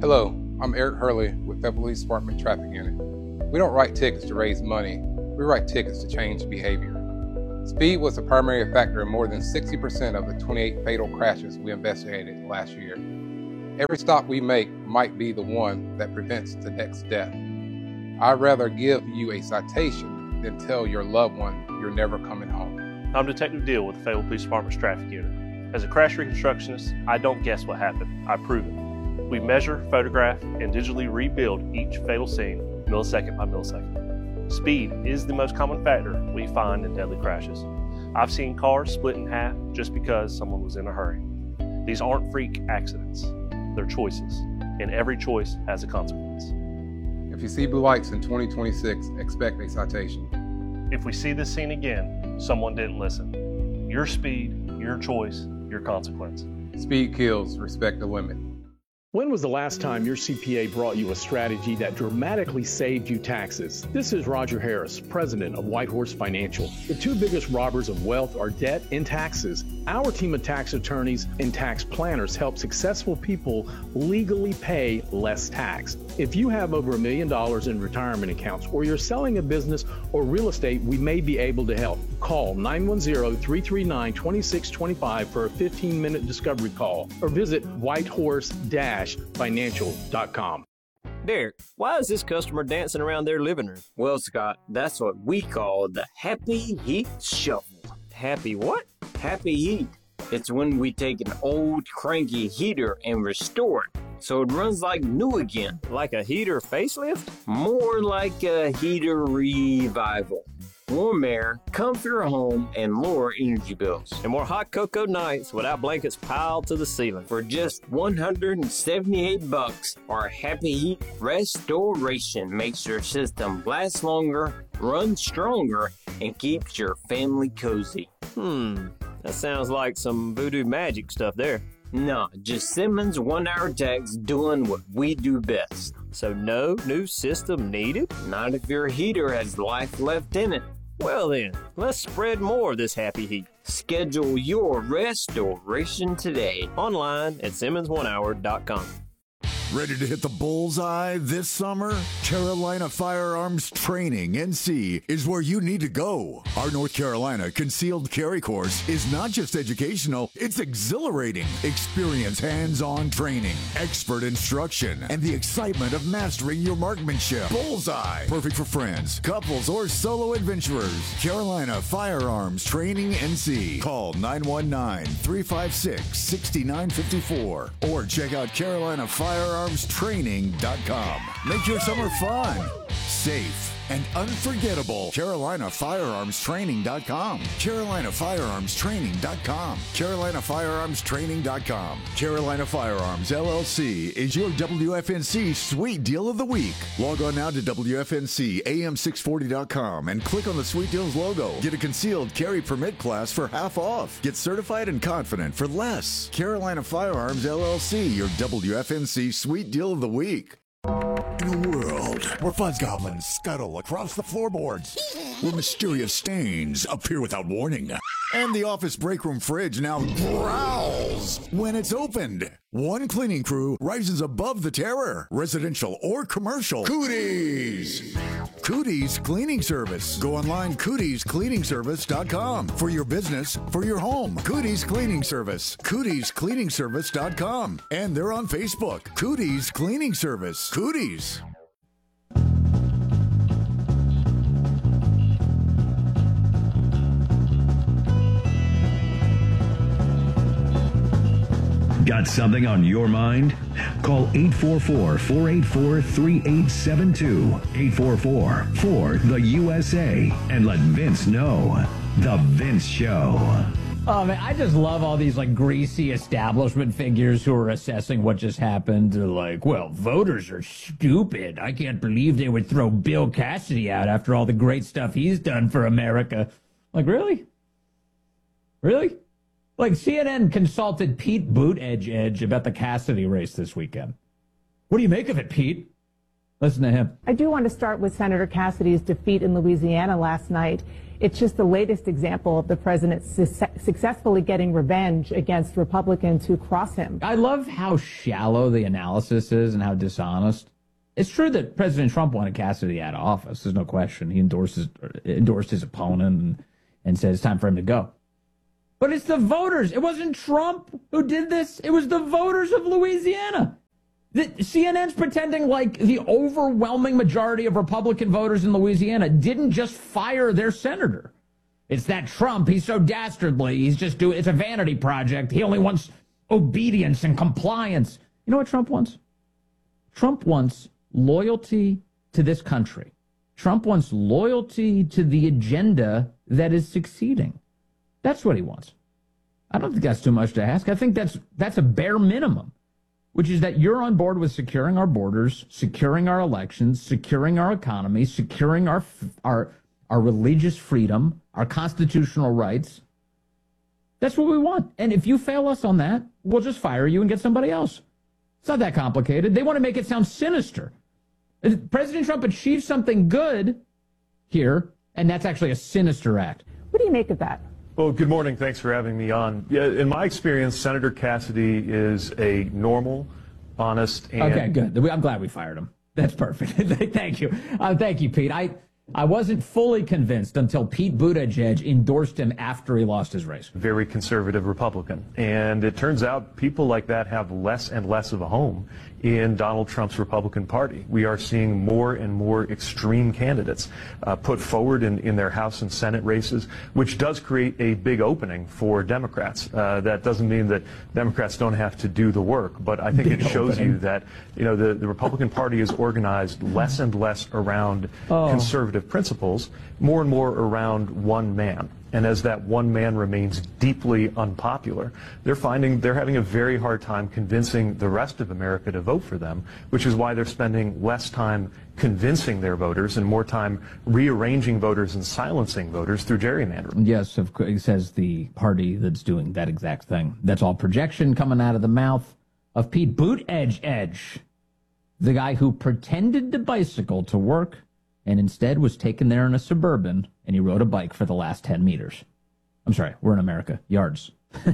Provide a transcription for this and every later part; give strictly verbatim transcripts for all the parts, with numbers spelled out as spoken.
Hello, I'm Eric Hurley with Fayetteville Police Department Traffic Unit. We don't write tickets to raise money, we write tickets to change behavior. Speed was the primary factor in more than sixty percent of the twenty-eight fatal crashes we investigated last year. Every stop we make might be the one that prevents the next death. I'd rather give you a citation than tell your loved one you're never coming home. I'm Detective Deal with the Fayetteville Police Department's Traffic Unit. As a crash reconstructionist, I don't guess what happened, I prove it. We measure, photograph, and digitally rebuild each fatal scene millisecond by millisecond. Speed is the most common factor we find in deadly crashes. I've seen cars split in half just because someone was in a hurry. These aren't freak accidents, they're choices, and every choice has a consequence. If you see blue lights in twenty twenty-six, expect a citation. If we see this scene again, someone didn't listen. Your speed, your choice, your consequence. Speed kills, respect the limit. When was the last time your C P A brought you a strategy that dramatically saved you taxes? This is Roger Harris, president of Whitehorse Financial. The two biggest robbers of wealth are debt and taxes. Our team of tax attorneys and tax planners help successful people legally pay less tax. If you have over a million dollars in retirement accounts or you're selling a business or real estate, we may be able to help. Call nine one zero, three three nine, two six two five for a fifteen minute discovery call or visit whitehorse financial dot com. Derek, why is this customer dancing around their living room? Well, Scott, that's what we call the Happy Heat Shuffle. Happy what? Happy Heat. It's when we take an old cranky heater and restore it so it runs like new again. Like a heater facelift? More like a heater revival. Warm air, comfier home, and lower energy bills. And more hot cocoa nights without blankets piled to the ceiling. For just one hundred seventy-eight bucks, our Happy Heat Restoration makes your system last longer, run stronger, and keeps your family cozy. Hmm, that sounds like some voodoo magic stuff there. No, just Simmons one-hour techs doing what we do best. So no new system needed? Not if your heater has life left in it. Well then, let's spread more of this happy heat. Schedule your restoration today. Online at simmons one hour dot com. Ready to hit the bullseye this summer? Carolina Firearms Training, N C, is where you need to go. Our North Carolina Concealed Carry course is not just educational, it's exhilarating. Experience hands-on training, expert instruction, and the excitement of mastering your marksmanship. Bullseye, perfect for friends, couples, or solo adventurers. Carolina Firearms Training, N C. Call nine one nine, three five six, six nine five four or check out Carolina Firearms Training dot com. Make your summer fun, safe, and unforgettable. Carolina Firearms Training dot com. Carolina Firearms Training dot com. Carolina Firearms Training dot com. Carolina Firearms, L L C is your W F N C Sweet Deal of the Week. Log on now to W F N C A M six forty dot com and click on the Sweet Deals logo. Get a concealed carry permit class for half off. Get certified and confident for less. Carolina Firearms, L L C, your W F N C Sweet Deal of the Week. In a world where fuzz goblins scuttle across the floorboards, where mysterious stains appear without warning, and the office break room fridge now growls when it's opened, one cleaning crew rises above the terror, residential or commercial. Cooties! Cooties Cleaning Service. Go online, cooties cleaning service dot com. For your business, for your home. Cooties Cleaning Service. cooties cleaning service dot com. And they're on Facebook. Cooties Cleaning Service. Cooties. Got something on your mind? Call eight four four, four eight four, three eight seven two, eight four four, four, the U S A, and let Vince know. The Vince Show. Oh, man, I just love all these, like, greasy establishment figures who are assessing what just happened. They're like, well, voters are stupid. I can't believe they would throw Bill Cassidy out after all the great stuff he's done for America. Like, really? Really? Like, C N N consulted Pete Buttigieg about the Cassidy race this weekend. What do you make of it, Pete? Listen to him. I do want to start with Senator Cassidy's defeat in Louisiana last night. It's just the latest example of the president su- successfully getting revenge against Republicans who cross him. I love how shallow the analysis is and how dishonest. It's true that President Trump wanted Cassidy out of office. There's no question. He endorsed his, endorsed his opponent and, and said it's time for him to go. But it's the voters. It wasn't Trump who did this. It was the voters of Louisiana. The, C N N's pretending like the overwhelming majority of Republican voters in Louisiana didn't just fire their senator. It's that Trump. He's so dastardly. He's just doing, it's a vanity project. He only wants obedience and compliance. You know what Trump wants? Trump wants loyalty to this country. Trump wants loyalty to the agenda that is succeeding. That's what he wants. I don't think that's too much to ask. I think that's that's a bare minimum, which is that you're on board with securing our borders, securing our elections, securing our economy, securing our our our religious freedom, our constitutional rights. That's what we want. And if you fail us on that, we'll just fire you and get somebody else. It's not that complicated. They want to make it sound sinister. President Trump achieved something good here, and that's actually a sinister act. What do you make of that? Well, good morning. Thanks for having me on. Yeah, in my experience, Senator Cassidy is a normal, honest, and... Okay, good. I'm glad we fired him. That's perfect. Thank you. Uh, thank you, Pete. I, I wasn't fully convinced until Pete Buttigieg endorsed him after he lost his race. Very conservative Republican. And it turns out people like that have less and less of a home in Donald Trump's Republican Party. We are seeing more and more extreme candidates uh, put forward in, in their House and Senate races, which does create a big opening for Democrats. Uh, that doesn't mean that Democrats don't have to do the work, but I think big it shows opening. you that you know the, the Republican Party is organized less and less around oh. conservative principles, more and more around one man. And as that one man remains deeply unpopular, they're finding they're having a very hard time convincing the rest of America to vote for them, which is why they're spending less time convincing their voters and more time rearranging voters and silencing voters through gerrymandering. Yes, of course, it says the party that's doing that exact thing. That's all projection coming out of the mouth of Pete Buttigieg, the guy who pretended to bicycle to work and instead was taken there in a Suburban, and he rode a bike for the last ten meters. I'm sorry, we're in America. Yards.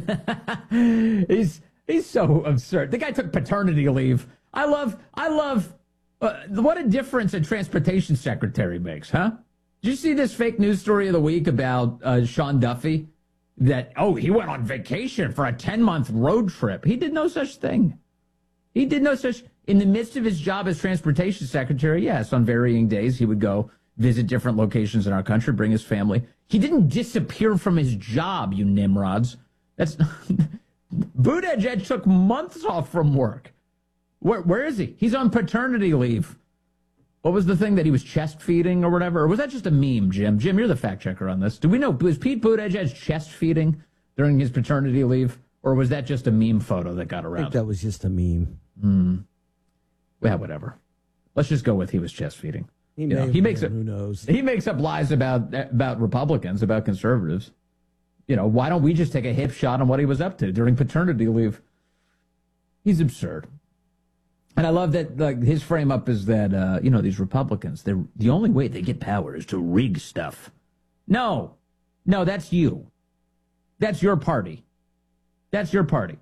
he's he's so absurd. The guy took paternity leave. I love, I love, uh, what a difference a transportation secretary makes, huh? Did you see this fake news story of the week about uh, Sean Duffy? That, oh, he went on vacation for a ten-month road trip. He did no such thing. He did no such... In the midst of his job as transportation secretary, yes, on varying days, he would go visit different locations in our country, bring his family. He didn't disappear from his job, you nimrods. That's Buttigieg took months off from work. Where, where is he? He's on paternity leave. What was the thing that he was chest feeding or whatever? Or was that just a meme, Jim? Jim, you're the fact checker on this. Do we know, was Pete Buttigieg chest feeding during his paternity leave? Or was that just a meme photo that got around? I think that was just a meme. Hmm. Well, whatever. Let's just go with he was chest feeding. He, you may know, he makes been, up, who knows? He makes up lies about about Republicans, about conservatives. You know, why don't we just take a hip shot on what he was up to during paternity leave? He's absurd. And I love that like his frame up is that uh, you know, these Republicans, they're the only way they get power is to rig stuff. No. No, that's you. That's your party. That's your party.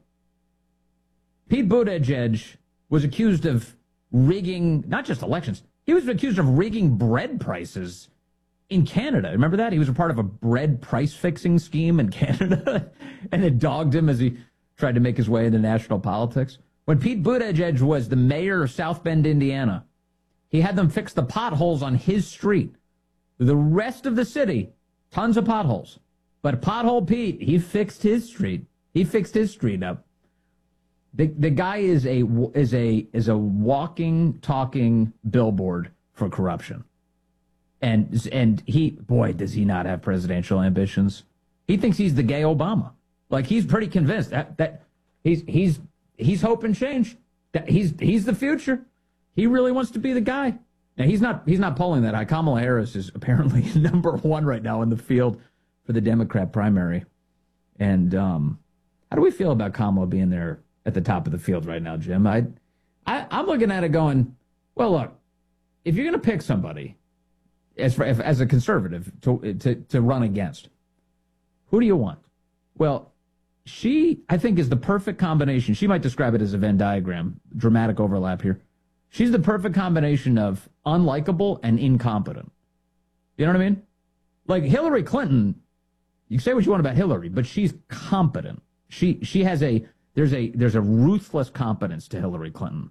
Pete Buttigieg was accused of rigging, not just elections, he was accused of rigging bread prices in Canada. Remember that? He was a part of a bread price-fixing scheme in Canada, and it dogged him as he tried to make his way into national politics. When Pete Buttigieg was the mayor of South Bend, Indiana, he had them fix the potholes on his street. The rest of the city, tons of potholes. But Pothole Pete, he fixed his street. He fixed his street up. The the guy is a is a is a walking, talking billboard for corruption, and and he boy does he not have presidential ambitions. He thinks he's the gay Obama. Like he's pretty convinced that that he's he's he's hoping change. That he's he's the future. He really wants to be the guy. Now he's not he's not polling that high. Kamala Harris is apparently number one right now in the field for the Democrat primary. And um, how do we feel about Kamala being there at the top of the field right now, Jim? I, I, I'm looking at it going, well, look, if you're going to pick somebody as for, if, as a conservative to, to to run against, who do you want? Well, she, I think, is the perfect combination. She might describe it as a Venn diagram, dramatic overlap here. She's the perfect combination of unlikable and incompetent. You know what I mean? Like Hillary Clinton, you can say what you want about Hillary, but she's competent. She she has a there's a there's a ruthless competence to Hillary Clinton.